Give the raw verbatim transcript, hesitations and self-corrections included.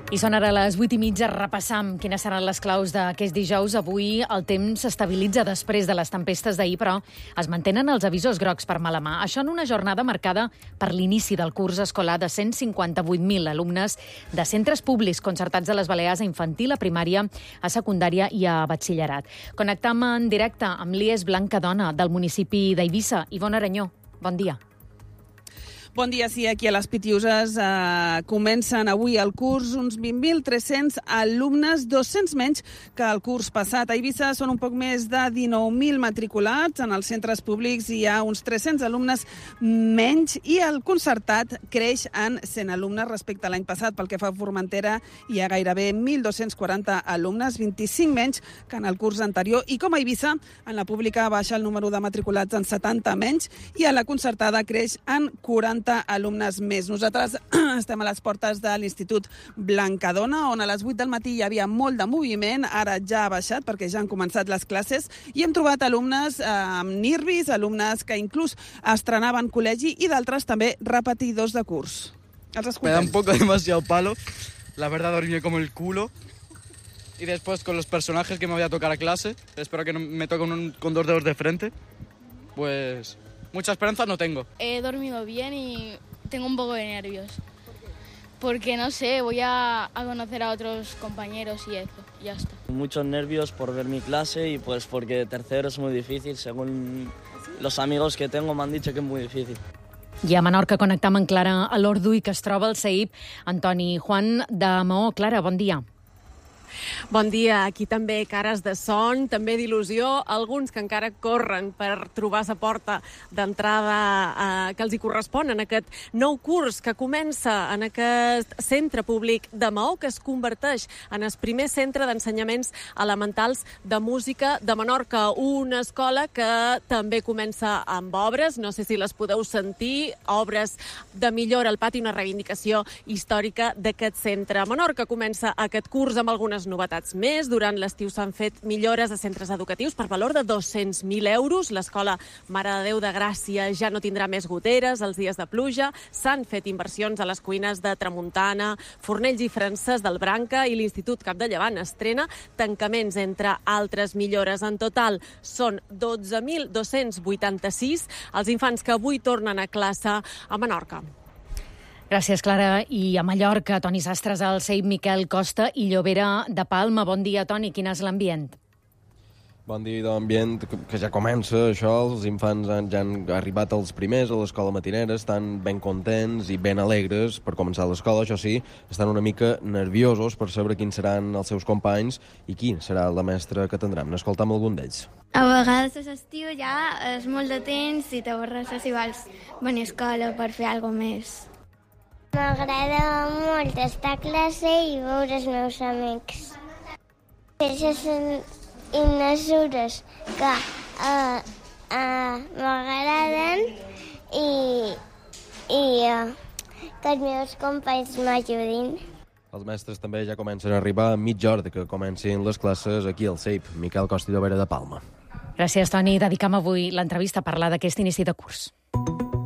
I són ara les vuit i mitja, repassam quines seran les claus d'aquest dijous. Avui el temps s'estabilitza després de les tempestes d'ahir, però es mantenen els avisos grocs per mala mà. Això en una jornada marcada per l'inici del curs escolar de cent cinquanta-vuit mil alumnes de centres públics concertats de les Balears a infantil, a primària, a secundària i a batxillerat. Connectam en directe amb l'I E S Blancadona del municipi d'Eivissa. Ivona Aranyó, bon dia. Bon dia, sí, aquí a les Pitiuses eh, comencen avui el curs uns vint mil tres-cents alumnes, dos-cents menys que el curs passat. A Eivissa són un poc més de dinou mil matriculats, en els centres públics hi ha uns tres-cents alumnes menys i el concertat creix en cent alumnes respecte a l'any passat. Pel que fa a Formentera hi ha gairebé mil dos-cents quaranta alumnes, vint-i-cinc menys que en el curs anterior, i com a Eivissa, en la pública baixa el número de matriculats en setanta menys i a la concertada creix en quaranta alumnes més. Nosaltres estem a les portes de l'Institut Blancadona, on a les vuit del matí hi havia molt de moviment, ara ja ha baixat perquè ja han començat les classes i hem trobat alumnes eh, amb nervis, alumnes que inclús estrenaven col·legi i d'altres també repetidors de curs. Els escoltem. Me da un poco demasiado palo, la verdad dormí como el culo y después con los personajes que me voy a tocar a clase, espero que no me toquen un, con dos dedos de frente, pues... mucha esperanza no tengo. He dormido bien y tengo un poco de nervios. Porque, no sé, voy a, a conocer a otros compañeros y eso, y ya está. Muchos nervios por ver mi clase y pues porque tercero es muy difícil. Según los amigos que tengo me han dicho que es muy difícil. I a Menorca connectam amb Clara Alordu, que es troba al C E I P. Antoni Juan de Maó. Clara, bon dia. Bon dia. Aquí també cares de son, també d'il·lusió, alguns que encara corren per trobar la porta d'entrada eh, que els hi correspon en aquest nou curs que comença en aquest centre públic de Maó, que es converteix en el primer centre d'ensenyaments elementals de música de Menorca, una escola que també comença amb obres, no sé si les podeu sentir, obres de millora al pati, una reivindicació històrica d'aquest centre. Menorca comença aquest curs amb algunes novetats més. Durant l'estiu s'han fet millores a centres educatius per valor de dos-cents mil euros. L'escola Mare de Déu de Gràcia ja no tindrà més goteres els dies de pluja. S'han fet inversions a les cuines de Tramuntana, Fornells i Francesc del Branca, i l'Institut Cap de Llevant estrena tancaments, entre altres millores. En total són dotze mil dos-cents vuitanta-sis els infants que avui tornen a classe a Menorca. Gràcies, Clara. I a Mallorca, Toni Sastres, al C E I P, Miquel Costa i Llobera de Palma. Bon dia, Toni. Quin és l'ambient? Bon dia, l'ambient que ja comença, això. Els infants han, ja han arribat els primers a l'escola matinera, estan ben contents i ben alegres per començar l'escola. Això sí, estan una mica nerviosos per saber quins seran els seus companys i qui serà la mestra que tindran. N'escoltam algun d'ells. A vegades a l'estiu ja és molt de temps i t'avorres si vols venir a escola per fer alguna cosa més. M'agrada molt estar a classe i veure els meus amics. Aquestes són mesures que uh, uh, m'agraden i, i uh, que els meus companys m'ajudin. Els mestres també ja comencen a arribar a mitja hora que comencin les classes aquí al C E I P. Miquel Costa i Llobera de Palma. Gràcies, Toni. Dedicam avui l'entrevista a parlar d'aquest inici de curs.